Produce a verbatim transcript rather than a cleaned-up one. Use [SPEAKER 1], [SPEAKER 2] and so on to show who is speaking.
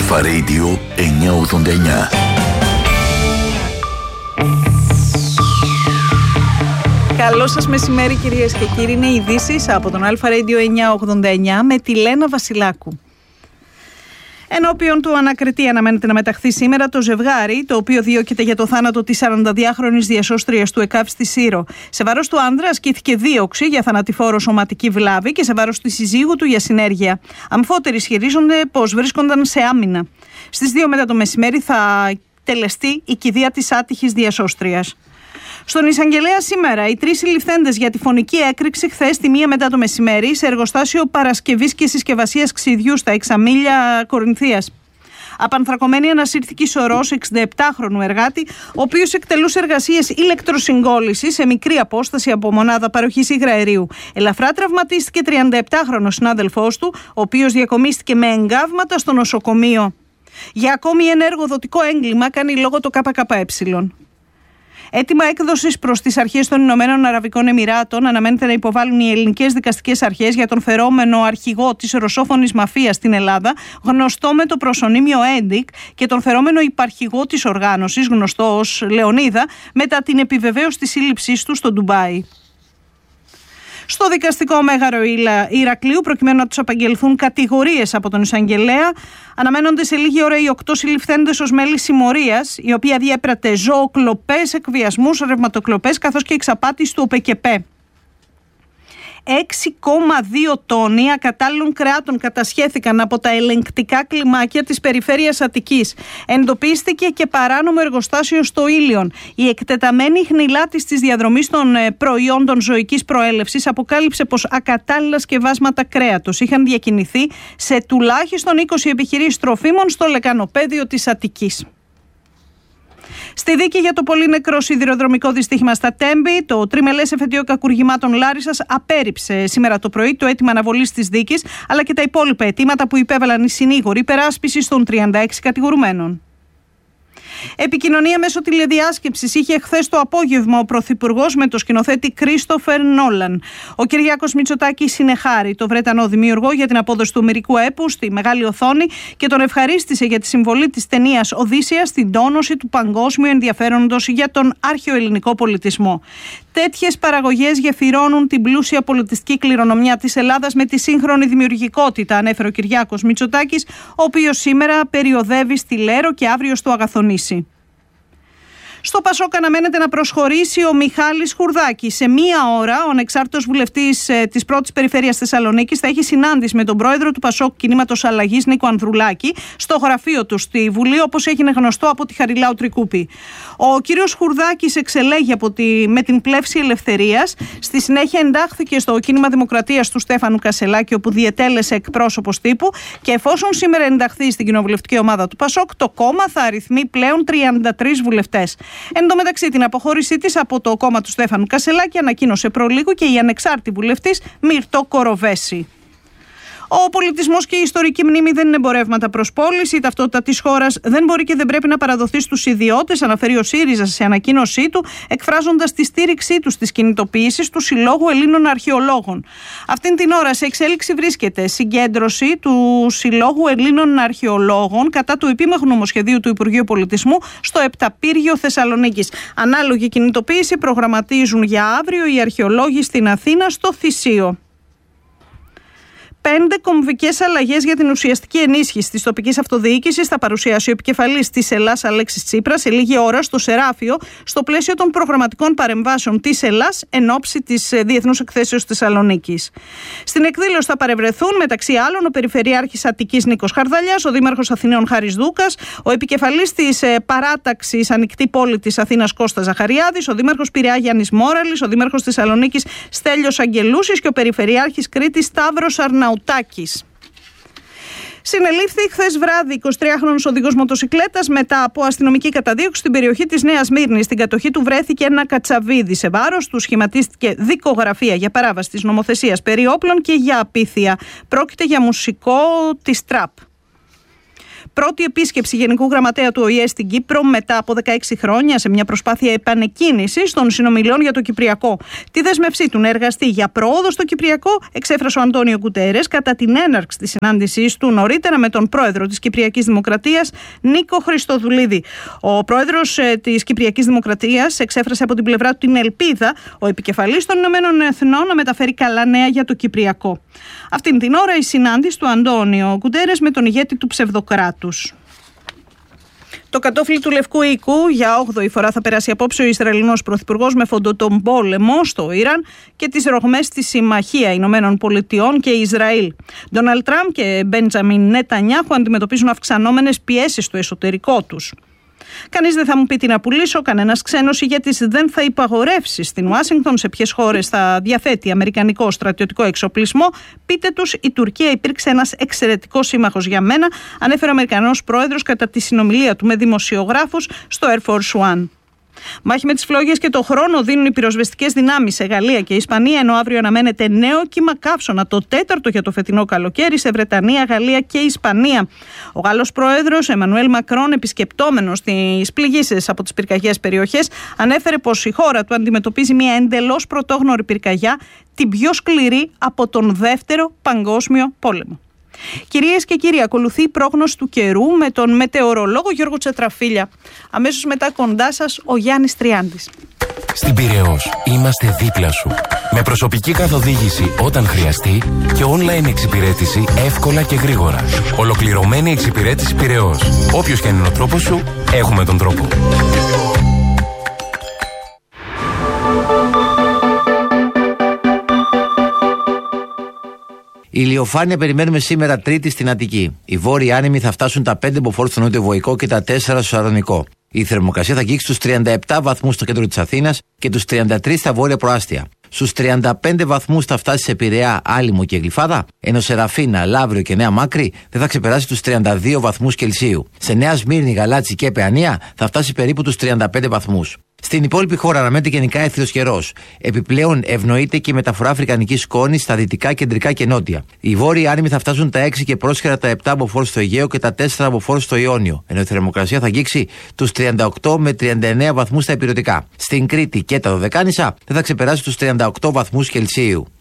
[SPEAKER 1] Αλφα Radio εννιακόσια ογδόντα εννιά.
[SPEAKER 2] Καλό σας μεσημέρι κυρίες και κύριοι, είναι ειδήσεις από τον Αλφα Radio εννιακόσια ογδόντα εννιά με τη Λένα Βασιλάκου. Ενώπιον του ανακριτή αναμένεται να μεταχθεί σήμερα το ζευγάρι, το οποίο διώκεται για το θάνατο της σαρανταδυάχρονης διασώστριας του ΕΚΑΒ στη Σύρο. Σε βάρος του άνδρα ασκήθηκε δίωξη για θανατηφόρο σωματική βλάβη και σε βάρος της συζύγου του για συνέργεια. Αμφότεροι ισχυρίζονται πως βρίσκονταν σε άμυνα. Στις δύο μετά το μεσημέρι θα τελεστεί η κηδεία της άτυχης διασώστριας. Στον Εισαγγελέα σήμερα, οι τρεις συλληφθέντες για τη φωνική έκρηξη χθες τη μία μετά το μεσημέρι σε εργοστάσιο παρασκευής και συσκευασίας ξυδιού στα Εξαμήλια Κορινθίας. Απανθρακωμένη ανασύρθηκε σωρός εξηνταεπτάχρονου εργάτη, ο οποίος εκτελούσε εργασίες ηλεκτροσυγκόλλησης σε μικρή απόσταση από μονάδα παροχής υγραερίου. Ελαφρά τραυματίστηκε τριανταεπτάχρονος συνάδελφός του, ο οποίος διακομίστηκε με εγκάβματα στο νοσοκομείο. Για ακόμη ένα εργοδοτικό έγκλημα κάνει λόγο το ΚΚΕ. Έτοιμα έκδοσης προς τις αρχές των Ηνωμένων Αραβικών Εμιράτων αναμένεται να υποβάλουν οι ελληνικές δικαστικές αρχές για τον φερόμενο αρχηγό της ρωσόφωνης μαφίας στην Ελλάδα, γνωστό με το προσωνύμιο Έντικ, και τον φερόμενο υπαρχηγό της οργάνωσης, γνωστό ως Λεωνίδα, μετά την επιβεβαίωση της σύλληψής του στο Ντουμπάι. Στο δικαστικό μέγαρο Ηρακλείου, προκειμένου να τους απαγγελθούν κατηγορίες από τον Εισαγγελέα, αναμένονται σε λίγη ώρα οι οκτώ συλληφθέντες ως μέλη συμμορίας, η οποία διέπρατε ζωοκλοπές, εκβιασμούς, ρευματοκλοπές καθώς και εξαπάτηση του ΟΠΕΚΕΠΕ. έξι κόμμα δύο τόνοι ακατάλληλων κρεάτων κατασχέθηκαν από τα ελεγκτικά κλιμάκια της περιφέρειας Αττικής. Εντοπίστηκε και παράνομο εργοστάσιο στο Ήλιον. Η εκτεταμένη χνηλάτης της διαδρομής των προϊόντων ζωικής προέλευσης αποκάλυψε πως ακατάλληλα σκευάσματα κρέατος είχαν διακινηθεί σε τουλάχιστον είκοσι επιχειρήσεις τροφίμων στο λεκανοπέδιο της Αττικής. Στη δίκη για το πολύ νεκρό σιδηροδρομικό δυστύχημα στα Τέμπη, το τριμελές εφετείο κακουργημάτων Λάρισσας απέρριψε σήμερα το πρωί το αίτημα αναβολής της δίκης, αλλά και τα υπόλοιπα αιτήματα που υπέβαλαν οι συνήγοροι υπεράσπισης των τριάντα έξι κατηγορουμένων. Επικοινωνία μέσω τηλεδιάσκεψης είχε χθες το απόγευμα ο Πρωθυπουργός με το σκηνοθέτη Κρίστοφερ Νόλαν. Ο Κυριάκος Μητσοτάκης συνεχάρη το Βρετανό δημιουργό για την απόδοση του ομηρικού έπου στη μεγάλη οθόνη και τον ευχαρίστησε για τη συμβολή της ταινίας Οδύσσεας στην τόνωση του παγκόσμιου ενδιαφέροντος για τον αρχαιοελληνικό πολιτισμό. Τέτοιες παραγωγές γεφυρώνουν την πλούσια πολιτιστική κληρονομιά της Ελλάδας με τη σύγχρονη δημιουργικότητα, ανέφερε ο Κυριάκος Μητσοτάκης, ο οποίος σήμερα περιοδεύει στη Λέρο και αύριο στο Αγαθονήσι. Στο Πασόκ αναμένεται να προσχωρήσει ο Μιχάλης Χουρδάκης. Σε μία ώρα, ο ανεξάρτητος βουλευτής ε, της πρώτης περιφέρειας Θεσσαλονίκης θα έχει συνάντηση με τον πρόεδρο του Πασόκ Κινήματος Αλλαγής, Νίκο Ανδρουλάκη, στο γραφείο του στη Βουλή, όπως έγινε γνωστό από τη Χαριλάου Τρικούπη. Ο κύριος Χουρδάκης εξελέγει από τη, με την πλεύση ελευθερίας. Στη συνέχεια εντάχθηκε στο κίνημα Δημοκρατίας του Στέφανου Κασελάκη, όπου διετέλεσε εκπρόσωπος τύπου, και εφόσον σήμερα ενταχθεί στην κοινοβουλευτική ομάδα του Πασόκ, το κόμμα θα αριθμεί πλέον τριάντα τρεις βουλευτές. Εν τω μεταξύ, την αποχώρησή της από το κόμμα του Στέφανου Κασελάκη ανακοίνωσε προλίγου και η ανεξάρτητη βουλευτής Μυρτώ Κοροβέση. Ο πολιτισμός και η ιστορική μνήμη δεν είναι εμπορεύματα προς πώληση. Η ταυτότητα της χώρας δεν μπορεί και δεν πρέπει να παραδοθεί στους ιδιώτες, αναφέρει ο ΣΥΡΙΖΑ σε ανακοίνωσή του, εκφράζοντας τη στήριξή του στις κινητοποιήσεις του Συλλόγου Ελλήνων Αρχαιολόγων. Αυτήν την ώρα σε εξέλιξη βρίσκεται συγκέντρωση του Συλλόγου Ελλήνων Αρχαιολόγων κατά του επίμαχου νομοσχεδίου του Υπουργείου Πολιτισμού στο Επταπύργιο Θεσσαλονίκης. Ανάλογη κινητοποίηση προγραμματίζουν για αύριο οι αρχαιολόγοι στην Αθήνα στο Θησίο. Πέντε κομβικές αλλαγές για την ουσιαστική ενίσχυση της τοπικής αυτοδιοίκησης θα παρουσιάσει ο επικεφαλής της Ελλάς Αλέξης Τσίπρας σε λίγη ώρα στο Σεράφιο, στο πλαίσιο των προγραμματικών παρεμβάσεων της Ελλάς εν ώψη της Διεθνούς Εκθέσεως Θεσσαλονίκης. Στην εκδήλωση θα παρευρεθούν μεταξύ άλλων ο Περιφερειάρχης Αττικής Νίκος Χαρδαλιάς, ο Δήμαρχος Αθηναίων Χάρης Δούκας, ο επικεφαλής της παράταξης Ανοιχτή Πόλη της Αθήνας Κώστας Ζαχαριάδης, ο Δήμαρχος Πειραιά Γιάννης Μόραλης, ο Δήμαρχος Θεσσαλονίκης Στέλιος Αγγελούσης και ο Περιφερειάρχης Κρήτης Σταύρος Αρναουτάκης. Συνελήφθη χθες βράδυ εικοσιτριάχρονος οδηγός μοτοσικλέτας μετά από αστυνομική καταδίωξη στην περιοχή της Νέας Μύρνης. Στην κατοχή του βρέθηκε ένα κατσαβίδι. Σε βάρος του σχηματίστηκε δικογραφία για παράβαση της νομοθεσίας περί όπλων και για απίθεια. Πρόκειται για μουσικό της τραπ. Πρώτη επίσκεψη Γενικού Γραμματέα του Ο Η Ε στην Κύπρο μετά από δεκαέξι χρόνια, σε μια προσπάθεια επανεκκίνησης των συνομιλιών για το Κυπριακό. Τη δέσμευσή του να εργαστεί για πρόοδο στο Κυπριακό εξέφρασε ο Αντώνιο Γκουτερές κατά την έναρξη της συνάντησής του νωρίτερα με τον πρόεδρο της Κυπριακής Δημοκρατίας, Νίκο Χριστοδουλίδη. Ο πρόεδρος ε, της Κυπριακής Δημοκρατίας εξέφρασε από την πλευρά του την ελπίδα ο επικεφαλής των Ηνωμένων Εθνών να μεταφέρει καλά νέα για το Κυπριακό. Αυτήν την ώρα η συνάντηση του Αντώνιο Γκουτερές με τον ηγέτη του ψευδοκράτους. Το κατόφλι του Λευκού Οίκου για όγδοη φορά θα περάσει απόψε ο Ισραηλινός Πρωθυπουργός με φόντο τον πόλεμο στο Ιράν και τις ρογμές στη Συμμαχία Ηνωμένων Πολιτειών και Ισραήλ. Ντόναλντ Τραμπ και Μπέντζαμιν Νετανιάχου αντιμετωπίζουν αυξανόμενες πιέσεις στο εσωτερικό τους. Κανείς δεν θα μου πει τι να πουλήσω, κανένας ξένος ηγέτης δεν θα υπαγορεύσει στην Ουάσιγκτον σε ποιες χώρες θα διαθέτει αμερικανικό στρατιωτικό εξοπλισμό. Πείτε τους, η Τουρκία υπήρξε ένας εξαιρετικός σύμμαχος για μένα, ανέφερε ο Αμερικανός πρόεδρος κατά τη συνομιλία του με δημοσιογράφους στο Air Force One. Μάχη με τις φλόγες και το χρόνο δίνουν οι πυροσβεστικές δυνάμεις σε Γαλλία και Ισπανία, ενώ αύριο αναμένεται νέο κύμα καύσωνα, το τέταρτο για το φετινό καλοκαίρι, σε Βρετανία, Γαλλία και Ισπανία. Ο Γάλλος πρόεδρος Εμμανουέλ Μακρόν, επισκεπτόμενος τις πληγήσεις από τις πυρκαγιές περιοχές, ανέφερε πως η χώρα του αντιμετωπίζει μια εντελώς πρωτόγνωρη πυρκαγιά, την πιο σκληρή από τον Δεύτερο Παγκόσμιο Πόλεμο. Κυρίες και κύριοι, ακολουθεί η πρόγνωση του καιρού με τον μετεωρολόγο Γιώργο Τσετραφίλια. Αμέσως μετά κοντά σας ο Γιάννης Τριάντης.
[SPEAKER 3] Στην Πειραιώς είμαστε δίπλα σου. Με προσωπική καθοδήγηση όταν χρειαστεί και online εξυπηρέτηση εύκολα και γρήγορα. Ολοκληρωμένη εξυπηρέτηση Πειραιώς. Όποιος και αν είναι ο τρόπος σου, έχουμε τον τρόπο.
[SPEAKER 4] Η ηλιοφάνεια περιμένουμε σήμερα Τρίτη στην Αττική. Οι βόρειοι άνεμοι θα φτάσουν τα πέντε μποφόρ στο νότιο Βοϊκό και τα τέσσερα στο Σαρδονικό. Η θερμοκρασία θα αγγίξει στους τριάντα επτά βαθμούς στο κέντρο της Αθήνας και τους τριάντα τρεις στα βόρεια προάστια. Στους τριάντα πέντε βαθμούς θα φτάσει σε Πειραιά, Άλυμο και Γλυφάδα, ενώ σε Ραφίνα, Λαύριο και Νέα Μάκρη δεν θα ξεπεράσει τους τριάντα δύο βαθμούς Κελσίου. Σε Νέα Σμύρνη, Γαλάτσι και Παιανία θα φτάσει περίπου τους τριάντα πέντε βαθμούς. Στην υπόλοιπη χώρα αναμένεται γενικά έθριος καιρός. Επιπλέον ευνοείται και η μεταφορά αφρικανικής σκόνης στα δυτικά, κεντρικά και νότια. Οι βόρειοι άνεμοι θα φτάσουν τα έξι και πρόσχερα τα επτά μποφόρ στο Αιγαίο και τα τέσσερα μποφόρ στο Ιόνιο, ενώ η θερμοκρασία θα αγγίξει τους τριάντα οκτώ με τριάντα εννέα βαθμούς στα ηπειρωτικά. Στην Κρήτη και τα Δωδεκάνησα δεν θα ξεπεράσει τους τριάντα οκτώ βαθμούς Κελσίου.